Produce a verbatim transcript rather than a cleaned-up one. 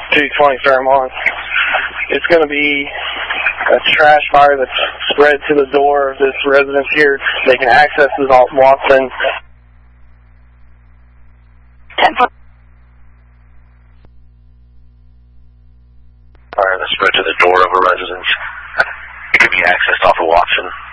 two twenty Fairmont. It's going to be a trash fire that's spread to the door of this residence here. They can access the Watson. ten foot. Fire that's spread to the door of a residence. It can be accessed off of Watson.